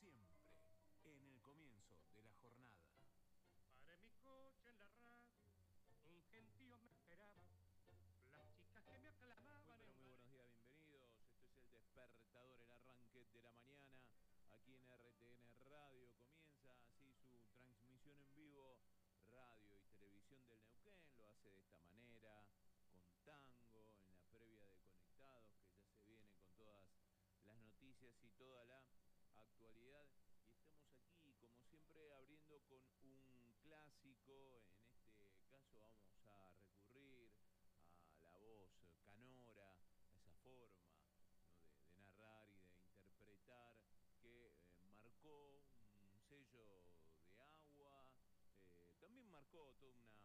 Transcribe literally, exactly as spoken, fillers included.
siempre, en el comienzo de la jornada. Paré mi coche en la radio, un gentío me esperaba, las chicas que me aclamaban. Muy, pero muy buenos días, bienvenidos. Esto es el despertador, el arranque de la mañana. Aquí en R T N Radio comienza así su transmisión en vivo. Radio y televisión del Neuquén lo hace de esta manera, con tango, en la previa de Conectados, que ya se viene con todas las noticias y toda la actualidad. Y estamos aquí, como siempre, abriendo con un clásico. En este caso vamos a recurrir a la voz canora, a esa forma, ¿no?, de, de narrar y de interpretar que eh, marcó un sello de agua. Eh, también marcó toda una